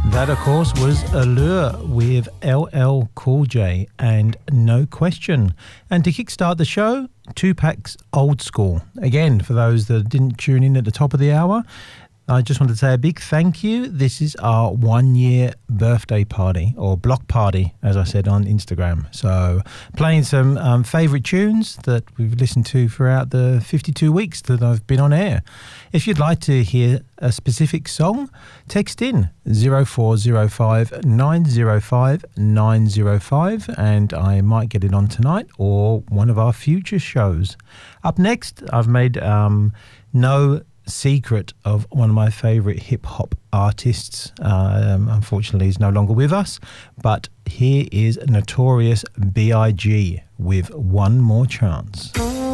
That, of course, was Allure with LL Cool J and No Question. And to kickstart the show, Tupac's Old School. Again, for those that didn't tune in at the top of the hour, I just wanted to say a big thank you. This is our 1 year birthday party, or block party, as I said on Instagram. So playing some favourite tunes that we've listened to throughout the 52 weeks that I've been on air. If you'd like to hear a specific song, text in 0405 905 905 and I might get it on tonight or one of our future shows. Up next, I've made no secret of one of my favourite hip-hop artists. Unfortunately, he's no longer with us, but here is Notorious B.I.G. with One More Chance.